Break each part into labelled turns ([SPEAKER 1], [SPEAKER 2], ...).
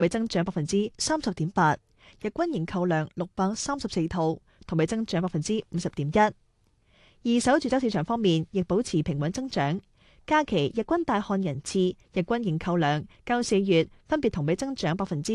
[SPEAKER 1] 為增長30.8%，日均認購量634套，同比增長50.1%。二手住宅市場方面亦保持平穩增長，假期日均大看人次、日均認購量較4月分別同比增長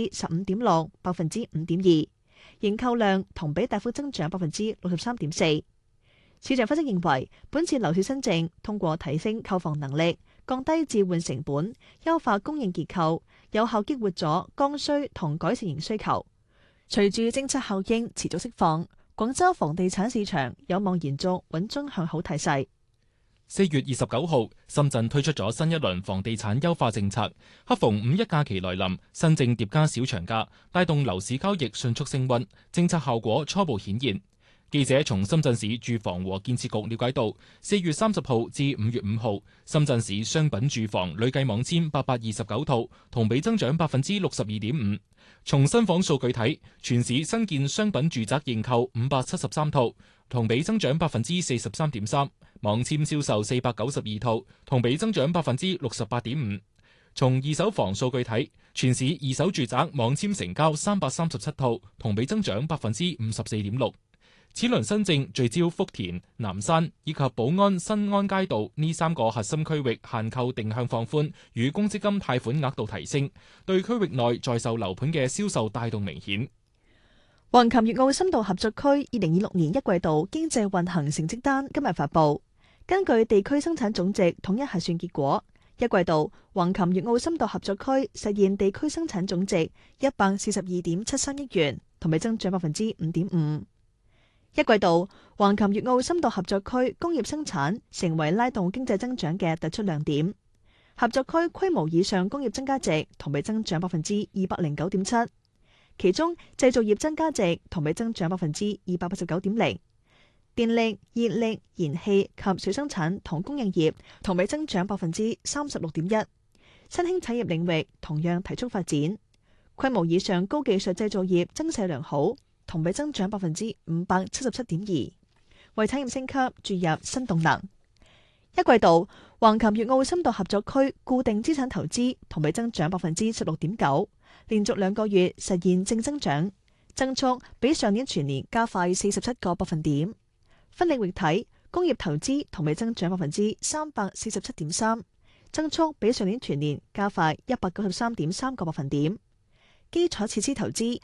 [SPEAKER 1] 15.6%、5.2%，認購量同比大幅增長63.4%。市場分析認為，本次樓市新政通過提升購房能力、降低置換成本、優化供應結構，有效激活咗剛需同改善型需求。隨住政策效應持續釋放，廣州房地產市場有望延續穩中向好態勢。
[SPEAKER 2] 4月29號，深圳推出咗新一輪房地產優化政策，恰逢五一假期來臨，新政疊加小長假，帶動樓市交易迅速升溫，政策效果初步顯現。記者從深圳市住房和建設局了解到，4月30號至5月5號，深圳市商品住房累計網簽829套，同比增長62.5%。從新房數據睇，全市新建商品住宅認購573套，同比增長43.3%，網簽銷售492套，同比增長68.5%。從二手房數據睇，全市二手住宅網簽成交337套，同比增長54.6%。此輪新政聚焦福田、南山以及寶安新安街道呢3個核心區域限購定向放寬與公積金貸款額度提升，對區域內在售樓盤嘅銷售帶動明顯。
[SPEAKER 1] 橫琴粵澳深度合作區2026年一季度經濟運行成績單今日發布，根據地區生產總值統一核算結果，一季度橫琴粵澳深度合作區實現地區生產總值142.73億元，同比增長5.5%。一季度，橫琴粵澳深度合作區工業生產成為拉動經濟增長嘅突出亮點。合作區規模以上工業增加值同比增長209.7%，其中製造業增加值同比增長289.0%，電力、熱力、燃氣及水生產同供應業同比增長36.1%。新興產業領域同樣提速發展，規模以上高技術製造業增勢良好，同比增長577.2%，為產業升級注入新動能。一季度，橫琴粵澳深度合作區固定資產投資同比增長16.9%，連續2個月實現正增長，增速比上年全年加快47個百分點。分領域睇，工業投資同比增長347.3%，增速比上年全年加快193.3個百分點。基礎設施投資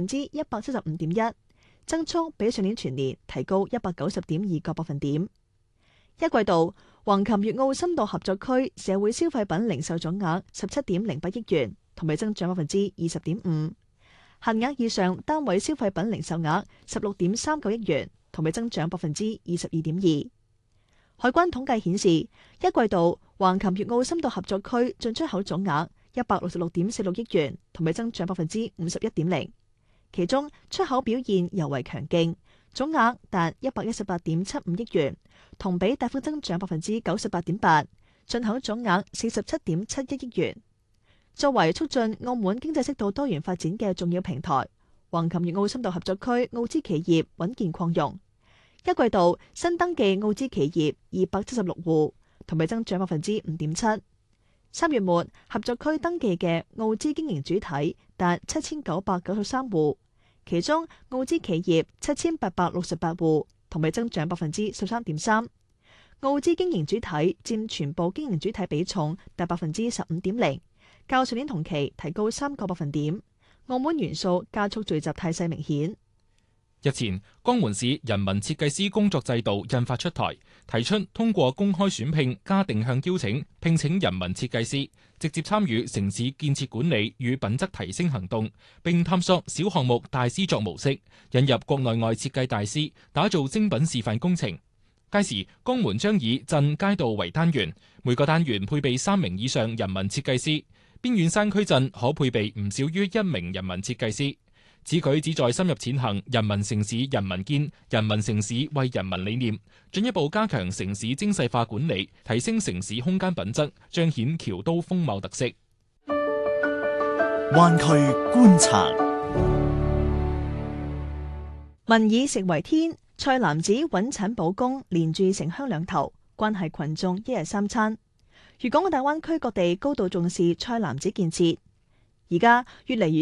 [SPEAKER 1] 175.1%，增速比上年全年提高190.2個百分點。一季度，橫琴粵澳深度合作區社會消費品零售總額17.08億元，同比增長20.5%。限額以上單位消費品零售額16.39億元，同比增長22.2%。海關統計顯示，一季度橫琴粵澳深度合作區進出口總額166.46億元，同比增長51.0%。其中出口表現尤為強勁，總額達118.75億元，同比大幅增長98.8%。進口總額47.71億元。作為促進澳門經濟適度多元發展嘅重要平台，橫琴粵澳深度合作區澳資企業穩健擴容。一季度新登記澳資企業276戶，同比增長5.7%。3月末，合作區登記嘅澳資經營主體達7993戶，其中澳資企業7868戶，同比增長13.3%。澳資經營主體佔全部經營主體比重達15.0%，較上年同期提高3個百分點。澳門元素加速聚集態勢明顯。
[SPEAKER 2] 日前，江門市人民設計師工作制度印發出台，提出通過公開選聘加定向邀請，聘請人民設計師，直接參與城市建設管理與品質提升行動，並探索小項目大師作模式，引入國內外設計大師，打造精品示範工程。屆時，江門將以鎮街道為單元，每個單元配備3名以上人民設計師，邊遠山區鎮可配備唔少於1名人民設計師。此舉旨在深入踐行人民城市人民建、人民城市為人民理念，進一步加強城市精細化管理，提升城市空間品質，彰顯僑都風貌特色。
[SPEAKER 3] 灣區觀察，
[SPEAKER 1] 民以食為天，菜籃子穩產保供，連住城鄉兩頭，關係群眾一日三餐。粵港澳大灣區各地高度重視菜籃子建設。 而家越嚟越